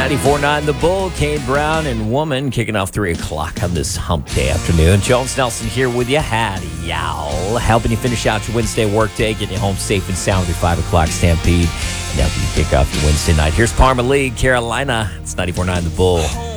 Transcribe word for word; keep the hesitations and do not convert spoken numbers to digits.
ninety-four point nine The Bull, Kane Brown and Woman kicking off three o'clock on this hump day afternoon. Jones Nelson here with you. Howdy, y'all. Helping you finish out your Wednesday workday, getting you home safe and sound with your five o'clock Stampede, and helping you kick off your Wednesday night. Here's Parma League, Carolina. It's ninety-four point nine The Bull.